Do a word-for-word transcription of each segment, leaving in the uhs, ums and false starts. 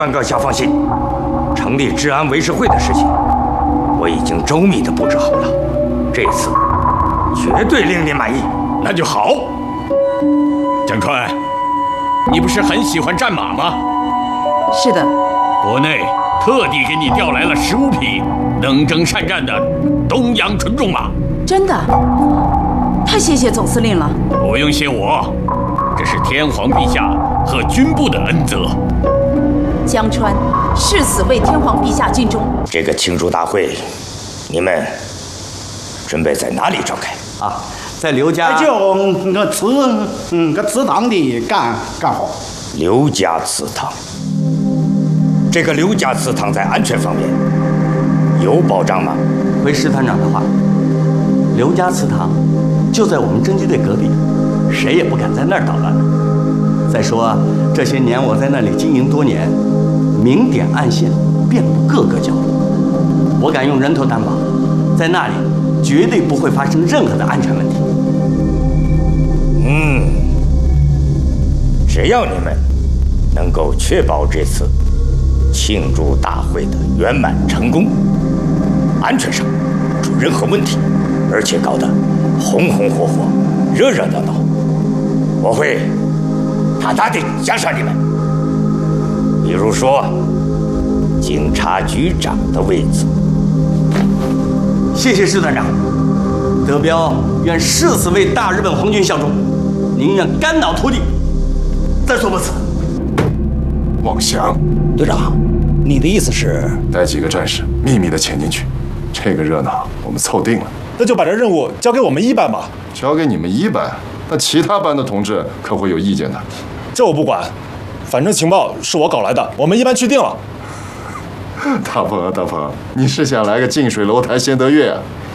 万阁下放心，成立治安维持会的事情，我已经周密的布置好了，这次绝对令您满意。 那就好。蒋川，你不是很喜欢战马吗？ 是的。 国内特地给你调来了十五匹能征善战的东洋纯种马。 真的？太谢谢总司令了。 不用谢我，这是天皇陛下和军部的恩泽。 江川誓死为天皇陛下尽忠。 这个庆祝大会，你们准备在哪里召开？ 啊，在刘家。 就个祠，嗯，个祠堂里干干好。 刘家祠堂，这个刘家祠堂在安全方面有保障吗？ 回师团长的话，刘家祠堂就在我们侦缉队隔壁，谁也不敢在那儿捣乱。再说这些年我在那里经营多年，明点暗线，遍布各个角落。我敢用人头担保，在那里绝对不会发生任何的安全问题。 嗯，只要你们能够确保这次庆祝大会的圆满成功，安全上不出任何问题，而且搞得红红火火、热热闹闹，我会大大的奖赏你们。比如说，警察局长的位子。 谢谢师团长。德彪愿誓死为大日本皇军效忠，宁愿肝脑涂地，在所不辞。 妄想， 队长，你的意思是带几个战士秘密的潜进去？这个热闹我们凑定了。 那就把这任务交给我们一班吧。 交给你们一班，那其他班的同志可会有意见的。 这我不管，反正情报是我搞来的，我们一班去定了。 大鹏啊，大鹏，你是想来个近水楼台先得月啊？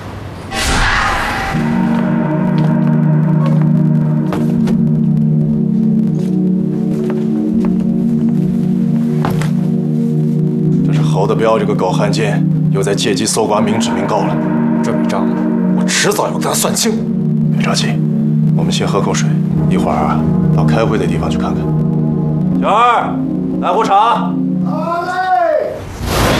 这是侯德彪这个狗汉奸又在借机搜刮明旨明告了，这笔账我迟早要跟他算清。别着急，我们先喝口水，一会儿啊到开会的地方去看看。小二，来壶茶。好嘞。